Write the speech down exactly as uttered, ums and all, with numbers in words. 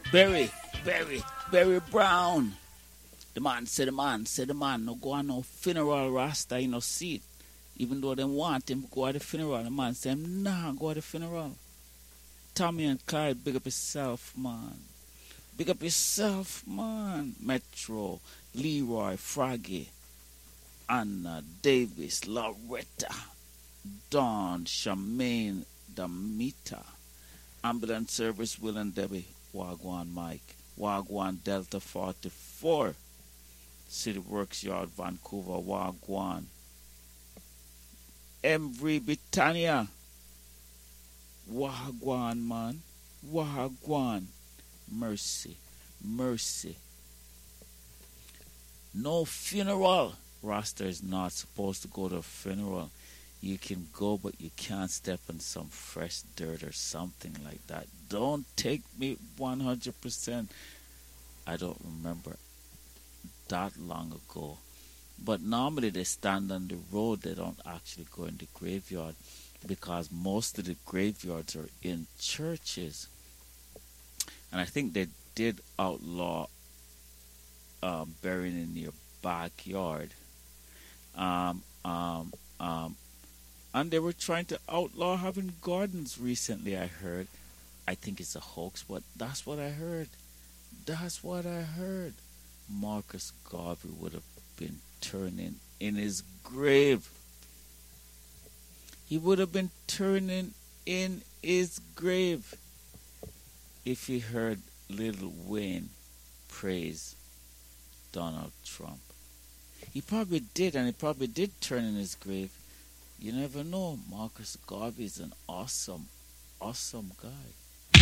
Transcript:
Barry, Barry, Barry Brown. The man said, the man said, the man no go on no funeral Rasta, you know, see it. Even though they want him to go at the funeral, the man said, nah, go at the funeral. Tommy and Clyde, big up yourself, man. Big up yourself, man. Metro, Leroy, Froggy, Anna, Davis, Loretta, Dawn, Charmaine, Damita, Ambulance Service, Will and Debbie, Wagwan Mike, Wagwan Delta forty-four, City Works Yard, Vancouver, Wagwan, Embry, Britannia, Wagwan, man, Wagwan, Mercy, Mercy. No funeral. Rasta is not supposed to go to a funeral. You can go, but you can't step in some fresh dirt or something like that. Don't take me one hundred percent. I don't remember that long ago. But normally they stand on the road. They don't actually go in the graveyard because most of the graveyards are in churches. And I think they did outlaw um, burying in your backyard. Um, um, um, and they were trying to outlaw having gardens recently, I heard. I think it's a hoax, but that's what I heard. That's what I heard. Marcus Garvey would have been turning in his grave. He would have been turning in his grave if he heard Lil Wayne praise Donald Trump. He probably did, and he probably did turn in his grave. You never know. Marcus Garvey is an awesome, awesome guy.